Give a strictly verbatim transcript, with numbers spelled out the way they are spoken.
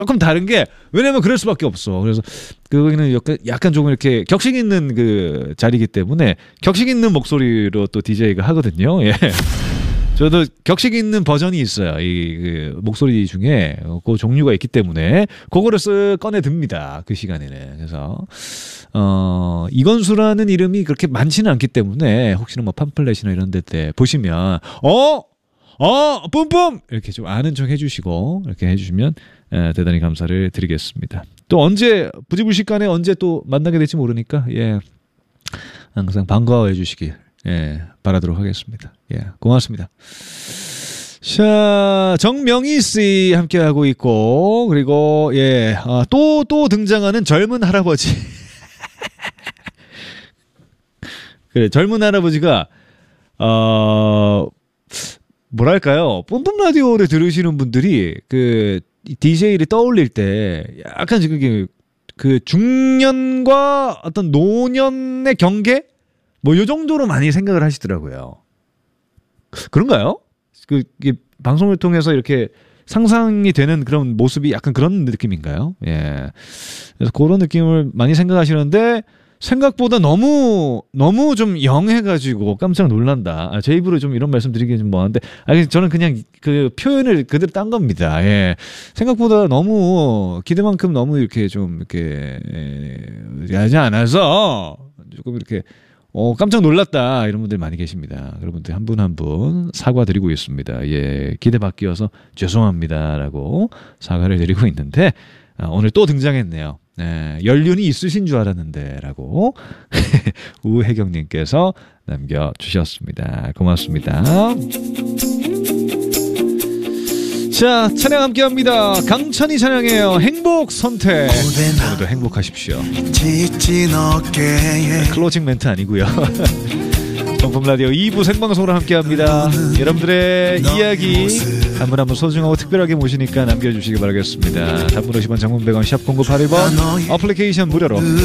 조금 다른 게 왜냐면 그럴 수밖에 없어. 그래서 거기는 약간, 약간 조금 이렇게 격식 있는 그 자리이기 때문에 격식 있는 목소리로 또 디제이가 하거든요. 예. 저도 격식 있는 버전이 있어요. 이 그 목소리 중에 그 종류가 있기 때문에 그거를 쓱 꺼내 듭니다. 그 시간에는. 그래서 어 이건수라는 이름이 그렇게 많지는 않기 때문에 혹시나 뭐 팜플렛이나 이런 데 때 보시면 어? 어? 뿜뿜! 이렇게 좀 아는 척 해주시고 이렇게 해주시면 에, 대단히 감사를 드리겠습니다. 또 언제 부지불식간에 언제 또 만나게 될지 모르니까 예 항상 반가워해 주시길 예, 바라도록 하겠습니다. 예, 고맙습니다. 자, 정명희 씨 함께하고 있고, 그리고, 예, 아, 또, 또 등장하는 젊은 할아버지. 그래, 젊은 할아버지가, 어, 뭐랄까요. 뿜뿜 라디오를 들으시는 분들이, 그, 디제이를 떠올릴 때, 약간 지금 그 중년과 어떤 노년의 경계? 뭐, 요 정도로 많이 생각을 하시더라고요. 그런가요? 그, 이게 방송을 통해서 이렇게 상상이 되는 그런 모습이 약간 그런 느낌인가요? 예. 그래서 그런 느낌을 많이 생각하시는데, 생각보다 너무, 너무 좀 영해가지고 깜짝 놀란다. 아, 제 입으로 좀 이런 말씀 드리기 좀 뭐한데, 아, 저는 그냥 그 표현을 그대로 딴 겁니다. 예. 생각보다 너무, 기대만큼 너무 이렇게 좀, 이렇게, 예, 하지 않아서, 조금 이렇게, 어, 깜짝 놀랐다. 이런 분들 많이 계십니다. 여러분들 한 분 한 분 사과드리고 있습니다. 예, 기대 바뀌어서 죄송합니다. 라고 사과를 드리고 있는데, 아, 오늘 또 등장했네요. 네, 연륜이 있으신 줄 알았는데 라고 우혜경님께서 남겨주셨습니다. 고맙습니다. 자, 찬양 함께합니다. 강찬이 찬양해요. 행복 선택. 오늘도 행복하십시오. 네, 클로징 멘트 아니고요. 정품 라디오 이 부 생방송으로 함께합니다. 여러분들의 이야기 한 분 한 분 소중하고 특별하게 모시니까 남겨주시기 바라겠습니다. 단문 오십 원, 장문 백 원, 샵 공구팔일 번 어플리케이션 무료로